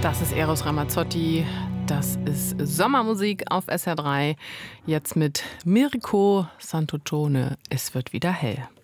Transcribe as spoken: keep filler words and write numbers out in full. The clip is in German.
Das ist Eros Ramazzotti, das ist Sommermusik auf S R drei. Jetzt mit Mirko Santoccione, es wird wieder hell.